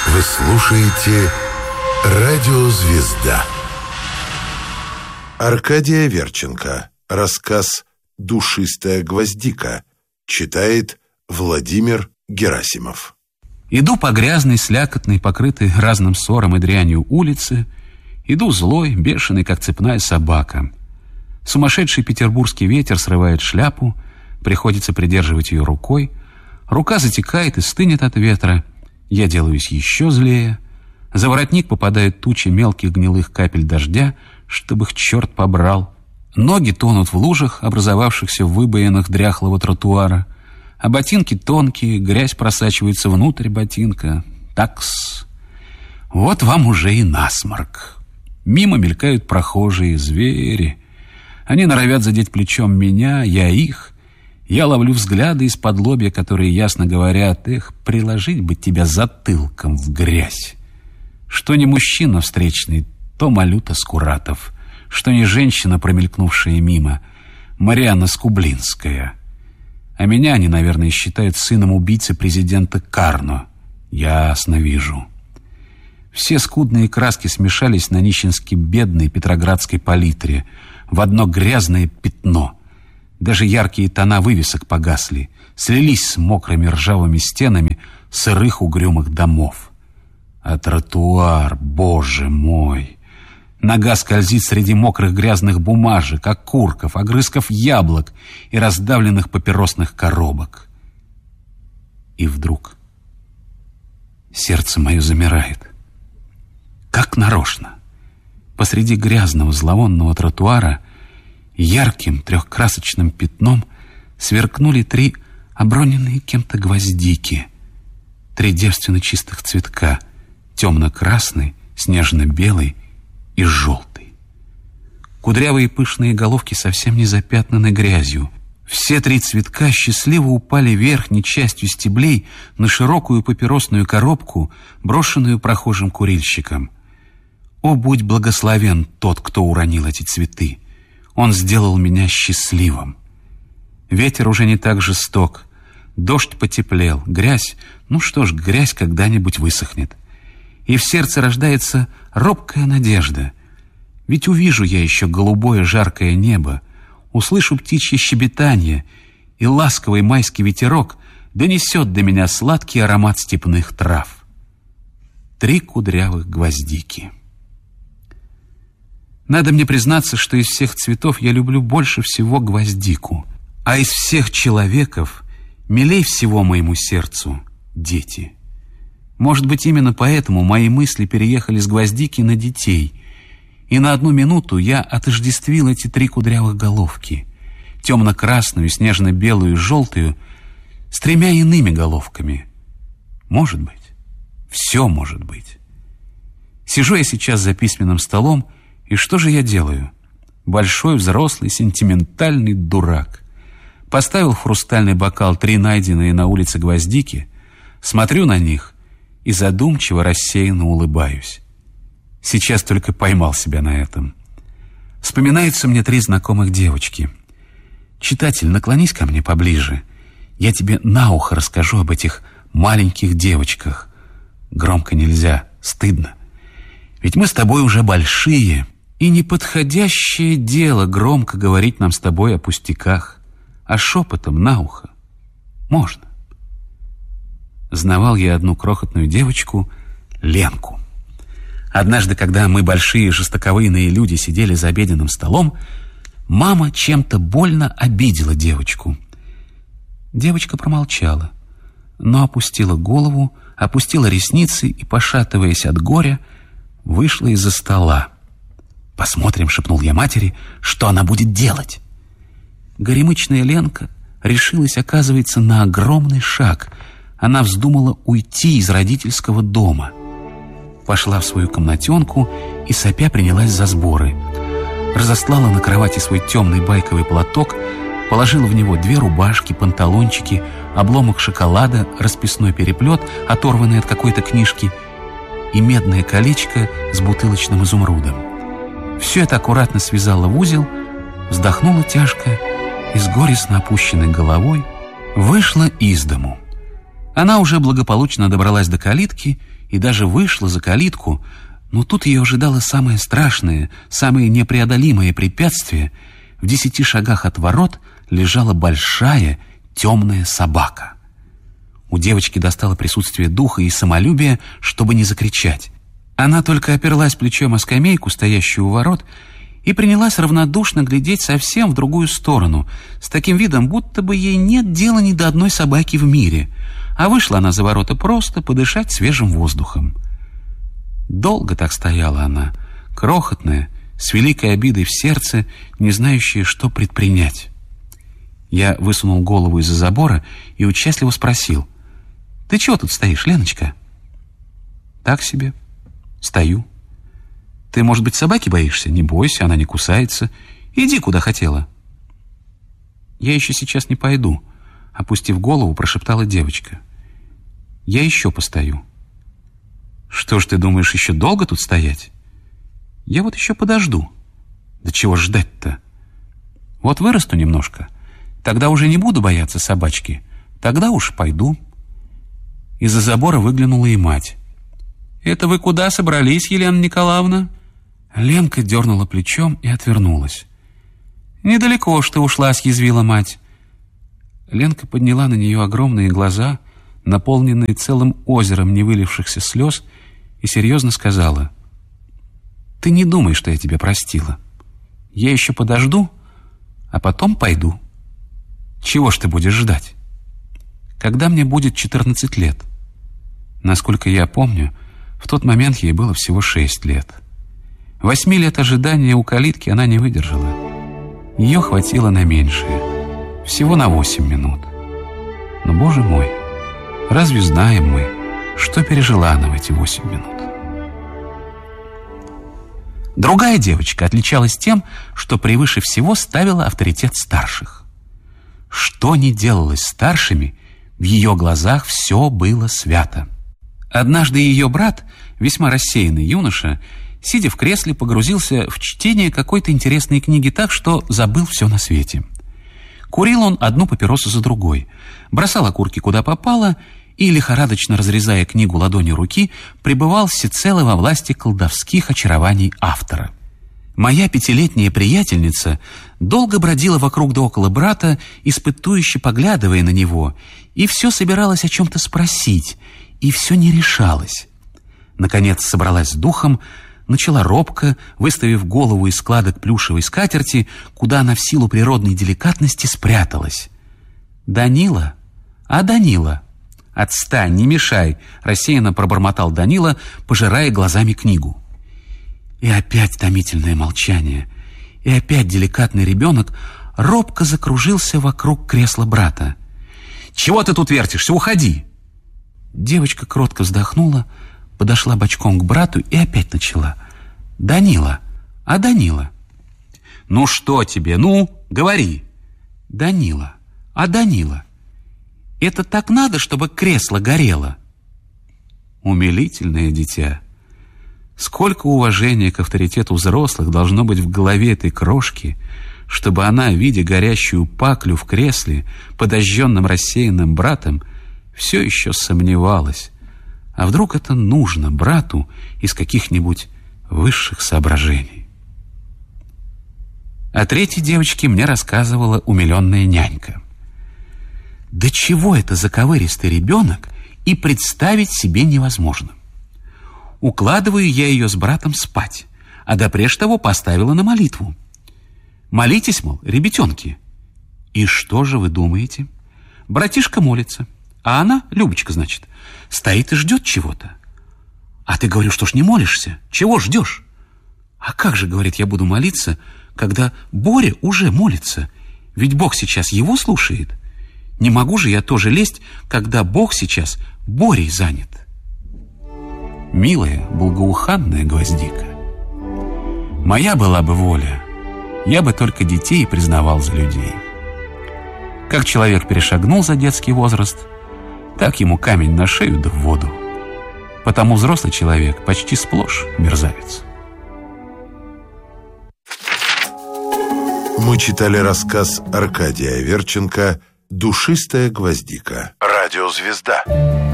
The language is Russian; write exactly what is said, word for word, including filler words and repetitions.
Вы слушаете «Радио Звезда». Аркадия Верченко. Рассказ «Душистая гвоздика». Читает Владимир Герасимов. Иду по грязной, слякотной, покрытой разным ссором и дрянью улице. Иду злой, бешеный, как цепная собака. Сумасшедший петербургский ветер срывает шляпу. Приходится придерживать ее рукой. Рука затекает и стынет от ветра. Я делаюсь еще злее. За воротник попадают тучи мелких гнилых капель дождя, чтобы их черт побрал. Ноги тонут в лужах, образовавшихся в выбоинах дряхлого тротуара. А ботинки тонкие, грязь просачивается внутрь ботинка. Такс. Вот вам уже и насморк. Мимо мелькают прохожие звери. Они норовят задеть плечом меня, я их. Я ловлю взгляды из-под лобья, которые ясно говорят: эх, приложить бы тебя затылком в грязь. Что не мужчина встречный, то Малюта Скуратов. Что не женщина, промелькнувшая мимо, Марианна Скублинская. А меня они, наверное, считают сыном убийцы президента Карно. Ясно вижу. Все скудные краски смешались на нищенски бедной петроградской палитре в одно грязное пятно. Даже яркие тона вывесок погасли, слились с мокрыми ржавыми стенами сырых угрюмых домов. А тротуар, боже мой! Нога скользит среди мокрых грязных бумажек, окурков, огрызков яблок и раздавленных папиросных коробок. И вдруг сердце мое замирает. Как нарочно. Посреди грязного зловонного тротуара ярким трехкрасочным пятном сверкнули три оброненные кем-то гвоздики. Три девственно чистых цветка: темно-красный, снежно-белый и желтый. Кудрявые пышные головки совсем не запятнаны грязью. Все три цветка счастливо упали верхней частью стеблей на широкую папиросную коробку, брошенную прохожим курильщиком. О, будь благословен тот, кто уронил эти цветы! Он сделал меня счастливым. Ветер уже не так жесток. Дождь потеплел. Грязь, ну что ж, грязь когда-нибудь высохнет. И в сердце рождается робкая надежда. Ведь увижу я еще голубое жаркое небо, услышу птичье щебетание, и ласковый майский ветерок донесет до меня сладкий аромат степных трав. Три кудрявых гвоздики. Надо мне признаться, что из всех цветов я люблю больше всего гвоздику, а из всех человеков милей всего моему сердцу дети. Может быть, именно поэтому мои мысли переехали с гвоздики на детей, и на одну минуту я отождествил эти три кудрявых головки, темно-красную, снежно-белую и желтую, с тремя иными головками. Может быть, все может быть. Сижу я сейчас за письменным столом, и что же я делаю? Большой, взрослый, сентиментальный дурак. Поставил в хрустальный бокал три найденные на улице гвоздики, смотрю на них и задумчиво, рассеянно улыбаюсь. Сейчас только поймал себя на этом. Вспоминаются мне три знакомых девочки. Читатель, наклонись ко мне поближе. Я тебе на ухо расскажу об этих маленьких девочках. Громко нельзя, стыдно. Ведь мы с тобой уже большие, и неподходящее дело громко говорить нам с тобой о пустяках, а шепотом на ухо можно. Знавал я одну крохотную девочку, Ленку. Однажды, когда мы, большие жестоковыйные люди, сидели за обеденным столом, мама чем-то больно обидела девочку. Девочка промолчала, но опустила голову, опустила ресницы и, пошатываясь от горя, вышла из-за стола. «Посмотрим», — шепнул я матери, — «что она будет делать». Горемычная Ленка решилась, оказывается, на огромный шаг. Она вздумала уйти из родительского дома. Пошла в свою комнатенку и, сопя, принялась за сборы. Разослала на кровати свой темный байковый платок, положила в него две рубашки, панталончики, обломок шоколада, расписной переплет, оторванный от какой-то книжки, и медное колечко с бутылочным изумрудом. Все это аккуратно связала в узел, вздохнула тяжко и с горестно опущенной головой вышла из дому. Она уже благополучно добралась до калитки и даже вышла за калитку, но тут ее ожидало самое страшное, самое непреодолимое препятствие. В десяти шагах от ворот лежала большая темная собака. У девочки достало присутствие духа и самолюбия, чтобы не закричать. Она только оперлась плечом о скамейку, стоящую у ворот, и принялась равнодушно глядеть совсем в другую сторону, с таким видом, будто бы ей нет дела ни до одной собаки в мире. А вышла она за ворота просто подышать свежим воздухом. Долго так стояла она, крохотная, с великой обидой в сердце, не знающая, что предпринять. Я высунул голову из-за забора и участливо спросил: «Ты чего тут стоишь, Леночка?» «Так себе. Стою». «Ты, может быть, собаки боишься? Не бойся, она не кусается. Иди, куда хотела». «Я еще сейчас не пойду», — опустив голову, прошептала девочка. «Я еще постою». «Что ж ты думаешь, еще долго тут стоять?» «Я вот еще подожду». «Да чего ждать-то? Вот вырасту немножко, тогда уже не буду бояться собачки, тогда уж пойду». Из-за забора выглянула и мать. «Это вы куда собрались, Елена Николаевна?» Ленка дернула плечом и отвернулась. «Недалеко ж ты ушла», — съязвила мать. Ленка подняла на нее огромные глаза, наполненные целым озером невылившихся слез, и серьезно сказала: «Ты не думай, что я тебя простила. Я еще подожду, а потом пойду. Чего ж ты будешь ждать? Когда мне будет четырнадцать лет?» Насколько я помню, в тот момент ей было всего шесть лет. Восьми лет ожидания у калитки она не выдержала. Ее хватило на меньшее, всего на восемь минут. Но, боже мой, разве знаем мы, что пережила она в эти восемь минут? Другая девочка отличалась тем, что превыше всего ставила авторитет старших. Что ни делалось старшими, в ее глазах все было свято. Однажды ее брат, весьма рассеянный юноша, сидя в кресле, погрузился в чтение какой-то интересной книги так, что забыл все на свете. Курил он одну папиросу за другой, бросал окурки куда попало и, лихорадочно разрезая книгу ладонью руки, пребывал всецело во власти колдовских очарований автора. Моя пятилетняя приятельница долго бродила вокруг да около брата, испытующе поглядывая на него, и все собиралась о чем-то спросить, и все не решалась. Наконец собралась с духом, начала робко, выставив голову из складок плюшевой скатерти, куда она в силу природной деликатности спряталась. «Данила? А Данила?» «Отстань, не мешай!» — рассеянно пробормотал Данила, пожирая глазами книгу. И опять томительное молчание, и опять деликатный ребенок робко закружился вокруг кресла брата. «Чего ты тут вертишься? Уходи!» Девочка кротко вздохнула, подошла бочком к брату и опять начала: «Данила, а Данила?» «Ну что тебе? Ну, говори!» «Данила, а Данила? Это так надо, чтобы кресло горело?» Умилительное дитя! Сколько уважения к авторитету взрослых должно быть в голове этой крошки, чтобы она, видя горящую паклю в кресле, подожженным рассеянным братом, все еще сомневалась, а вдруг это нужно брату из каких-нибудь высших соображений. О третьей девочке мне рассказывала умиленная нянька. Да чего это заковыристый ребенок, и представить себе невозможно. Укладываю я ее с братом спать, а допреж того поставила на молитву. Молитесь, мол, ребятенки. И что же вы думаете? Братишка молится, а она, Любочка, значит, стоит и ждет чего-то. А ты, говорю, что ж не молишься? Чего ждешь? А как же, говорит, я буду молиться, когда Боря уже молится? Ведь Бог сейчас его слушает. Не могу же я тоже лезть, когда Бог сейчас Борей занят. Милая, благоуханная гвоздика, моя была бы воля, я бы только детей признавал за людей. Как человек перешагнул за детский возраст, так ему камень на шею да в воду. Потому взрослый человек почти сплошь мерзавец. Мы читали рассказ Аркадия Аверченко «Душистая гвоздика». Радиозвезда.